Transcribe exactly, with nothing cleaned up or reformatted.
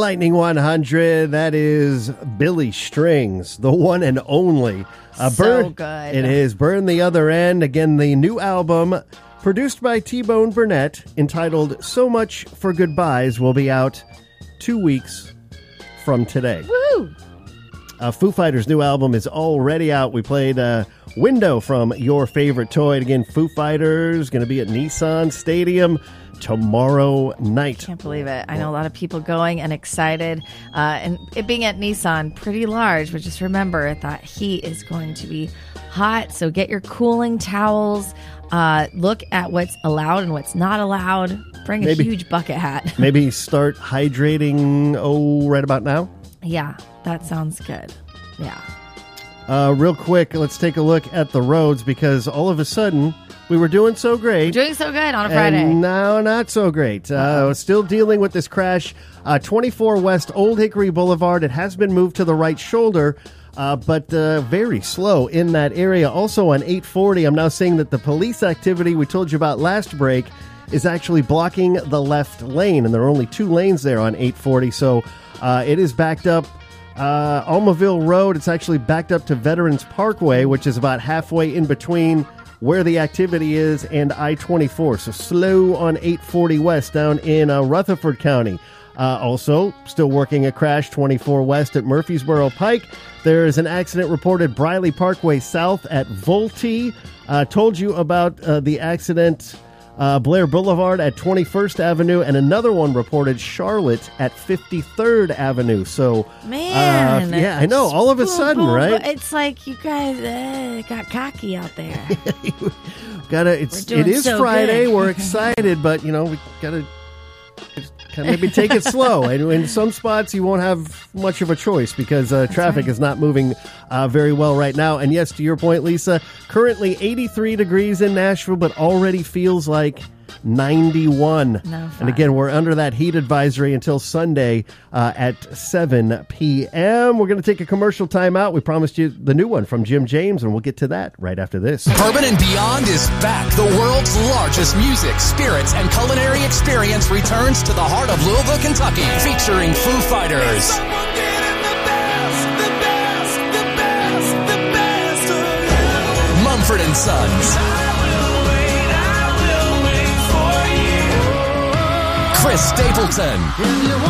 Lightning one hundred. That is Billy Strings, the one and only. Uh, so burn, good. It is Burn the Other End. Again, the new album produced by T-Bone Burnett entitled So Much for Goodbyes will be out two weeks from today. Woo! Uh, Foo Fighters' new album is already out. We played uh, Window from Your Favorite Toy. Again, Foo Fighters going to be at Nissan Stadium tomorrow night. Can't believe it. I know a lot of people going and excited. Uh, and it being at Nissan, pretty large, but just remember that heat is going to be hot. So get your cooling towels. Uh, look at what's allowed and what's not allowed. Bring a Maybe, huge bucket hat. Maybe start hydrating, oh, right about now? Yeah, that sounds good. Yeah. Uh, real quick, let's take a look at the roads because all of a sudden we were doing so great. Doing so good on a Friday. And now not so great. Uh, still dealing with this crash. Uh, twenty-four West Old Hickory Boulevard. It has been moved to the right shoulder, uh, but uh, very slow in that area. Also on eight forty, I'm now seeing that the police activity we told you about last break is actually blocking the left lane, and there are only two lanes there on eight forty, so uh, it is backed up. Uh, Almaville Road, it's actually backed up to Veterans Parkway, which is about halfway in between where the activity is and I twenty-four. So slow on eight forty West down in uh, Rutherford County. Uh, also, still working a crash twenty-four West at Murfreesboro Pike. There is an accident reported Briley Parkway South at Volte. Uh, told you about uh, the accident uh, Blair Boulevard at twenty-first Avenue, and another one reported Charlotte at fifty-third Avenue. So, Man. uh, yeah, I know. All of a Boom, sudden, boom, right? boom. It's like you guys uh, got cocky out there. gotta. It's We're it doing is so Friday. good. We're excited, but you know we gotta kind of maybe take it slow. And in some spots, you won't have much of a choice because uh, traffic right. is not moving uh, very well right now. And yes, to your point, Lisa, currently eighty-three degrees in Nashville, but already feels like ninety-one. No and again, we're under that heat advisory until Sunday uh, at seven p.m. We're going to take a commercial timeout. We promised you the new one from Jim James, and we'll get to that right after this. Bourbon and Beyond is back. The world's largest music, spirits, and culinary experience returns to the heart of Louisville, Kentucky, featuring Foo Fighters, Mumford and Sons, Chris Stapleton,